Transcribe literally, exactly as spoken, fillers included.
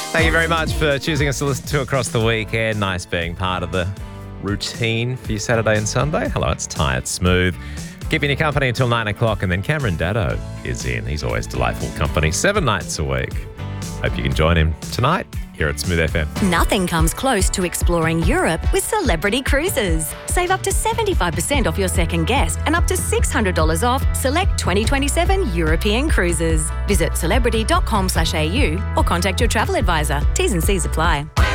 Thank you very much for choosing us to listen to across the weekend. Nice being part of the routine for your Saturday and Sunday. Hello, it's Tired Smooth. Keeping you company until nine o'clock, and then Cameron Daddo is in. He's always delightful company, seven nights a week. Hope you can join him tonight here at Smooth F M. Nothing comes close to exploring Europe with Celebrity Cruises. Save up to seventy-five percent off your second guest and up to six hundred dollars off select twenty twenty-seven European cruises. Visit celebrity dot com slash a u or contact your travel advisor. T's and C's apply.